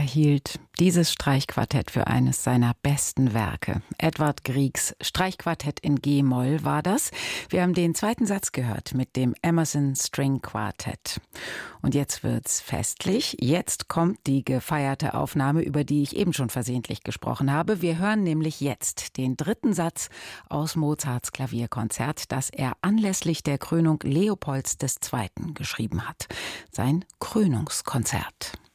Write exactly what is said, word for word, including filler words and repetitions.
hielt dieses Streichquartett für eines seiner besten Werke. Edvard Griegs Streichquartett in G-Moll war das. Wir haben den zweiten Satz gehört mit dem Emerson String Quartet. Und jetzt wird's festlich. Jetzt kommt die gefeierte Aufnahme, über die ich eben schon versehentlich gesprochen habe. Wir hören nämlich jetzt den dritten Satz aus Mozarts Klavierkonzert, das er anlässlich der Krönung Leopolds des Zweiten geschrieben hat. Sein Krönungskonzert.